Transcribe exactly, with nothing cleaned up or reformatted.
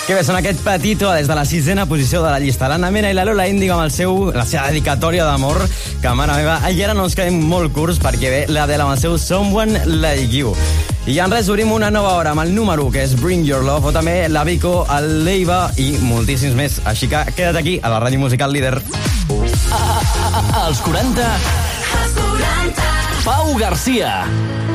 Que bé, són aquest Petito des de la sisena posició de la llista. L'Anna Mena i la Lola Índigo amb el seu, la seva dedicatòria d'amor, que, mare meva, i ara no ens quedem molt curts perquè ve l'Adele amb el seu Someone Like You. I en res, obrim una nova hora amb el número u, que és Bring Your Love, o també la Vico, el Leiva i moltíssims més. Així que queda't aquí, a la ràdio musical líder. Als quaranta... Als quaranta... Pau Garcia.